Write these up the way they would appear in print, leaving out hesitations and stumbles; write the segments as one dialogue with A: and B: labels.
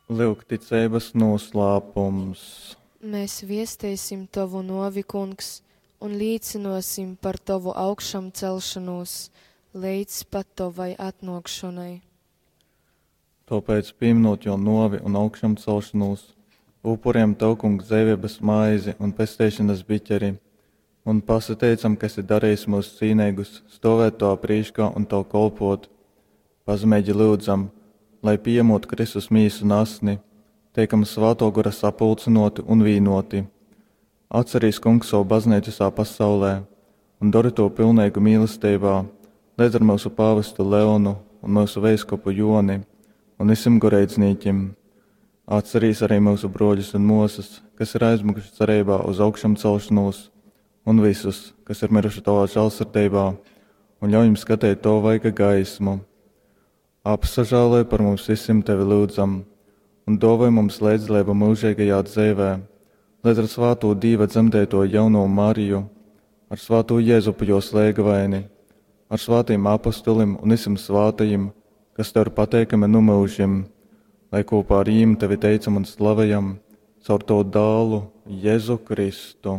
A: Lūk, ticības noslēpums.
B: Mēs viestēsim tavu novi, kungs, un līdzinosim par tavu augšām celšanos, līdz pat tavai atnākšanai.
A: Tāpēc, pieminot jau novi un augšām celšanos, upuriem tev, kungs, dzīvības maizi un pestēšanas biķeri, un pasateicam, kas ir darījis mūsu cīnīgus, stāvēt to priekšā un tev kalpot. Pazemēģi lūdzam, lai piemot Kristus mīsu nasni, teikam svāto gara sapulcinoti un vīnoti. Atcerīs, kungs, savu baznīcu visā pasaulē un dari to pilnīgu mīlestībā, līdz ar mūsu pāvestu Leonu un mūsu veiskopu Joni un visam goreidzniekiem. Atcerīs arī mūsu broļus un mūsas, kas ir aizmuguši cerībā uz augšām celšanos, un visus, kas ir miruši tavā žēlsirdībā, un ļauj jums skatīt to vaiga gaismu. Apsažālē par mums visiem tevi lūdzam, un dāvāj mums līdzlību mūžīgajā dzīvē, līdz ar svāto Dieva dzemdēto jauno Mariju, ar svāto Jēzupu jo slēgavaini, ar svātiem apostolim un visiem svātajiem, kas tev ir pateikami no mūžiem, lai kopā ar viņiem tevi teicam un slavējam caur to dālu Jēzu Kristu.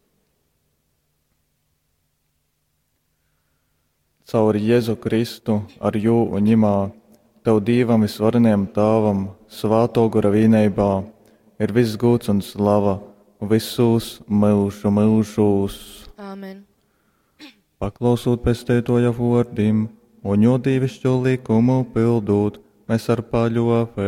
A: Caur Jēzu Kristu, ar jū un ņimā, tev Dievam visvarenajam Tāvam, svāto gara vienībā, ir viss gods un slava, visus mūžu mūžus.
B: Āmen.
A: Paklausot pestētoja vārdiem un jo dievišķo likumu pildot, mēs ar paļovu